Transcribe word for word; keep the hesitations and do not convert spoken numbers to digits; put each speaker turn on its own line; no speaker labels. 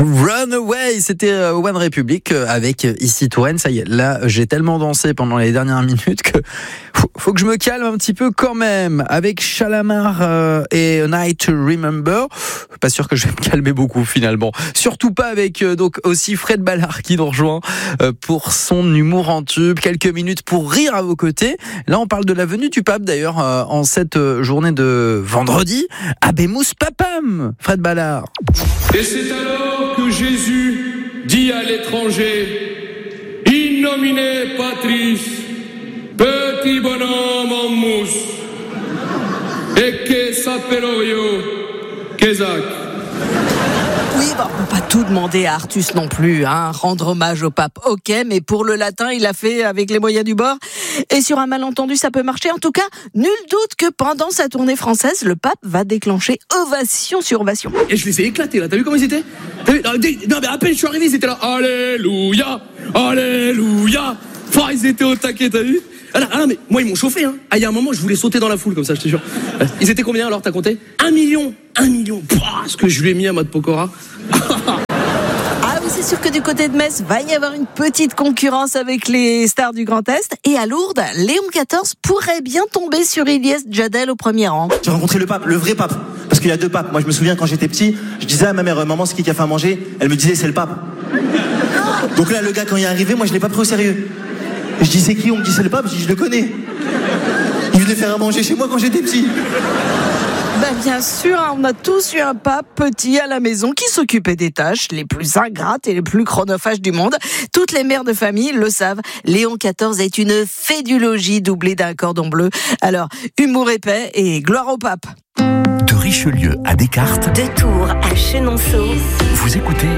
Runaway, c'était One Republic avec Ici Touraine. Ça y est, là j'ai tellement dansé pendant les dernières minutes que faut, faut que je me calme un petit peu quand même. Avec Shalamar euh, et A Night to Remember, pas sûr que je vais me calmer beaucoup finalement. Surtout pas avec euh, donc aussi Fred Ballard qui nous rejoint euh, pour son humour en tube. Quelques minutes pour rire à vos côtés. Là on parle de la venue du pape d'ailleurs euh, en cette euh, journée de vendredi. Habemus Papam, Fred Ballard.
Et c'est alors que Jésus dit à l'étranger: In nomine Patris, petit bonhomme en mousse, et que s'appello io, Kézak.
Oui, bah, on peut pas tout demander à Artus non plus, hein. Rendre hommage au pape, ok, mais pour le latin, il a fait avec les moyens du bord. Et sur un malentendu, ça peut marcher. En tout cas, nul doute que pendant sa tournée française, le pape va déclencher ovation sur ovation.
Et je les ai éclatés là, t'as vu comment ils étaient? T'as vu? Non mais à peine je suis arrivé, ils étaient là. Alléluia, Alléluia. Oh, ils étaient au taquet, t'as vu? Ah non, ah non, mais moi ils m'ont chauffé, hein. Ah, il y a un moment, je voulais sauter dans la foule comme ça, je te jure. Ils étaient combien alors, t'as compté? Un million, un million. Pouah, ce que je lui ai mis à mode Pokora.
Ah oui, c'est sûr que du côté de Metz, va y avoir une petite concurrence avec les stars du Grand Est. Et à Lourdes, Léon quatorze pourrait bien tomber sur Ilyes Djadel au premier rang.
J'ai rencontré le pape, le vrai pape. Parce qu'il y a deux papes. Moi, je me souviens quand j'étais petit, je disais à ma mère, maman, c'est qui qui a fait à manger? Elle me disait, c'est le pape. Donc là, le gars, quand il est arrivé, moi, je l'ai pas pris au sérieux. Je dis, c'est qui? On me dit, c'est le pape. Je dis, je le connais. Il venait faire à manger chez moi quand j'étais petit.
Ben bien sûr, on a tous eu un pape petit à la maison qui s'occupait des tâches les plus ingrates et les plus chronophages du monde. Toutes les mères de famille le savent. Léon quatorze est une fédulogie doublée d'un cordon bleu. Alors, humour épais et gloire au pape.
De Richelieu à Descartes,
de Tours à Chenonceau,
vous écoutez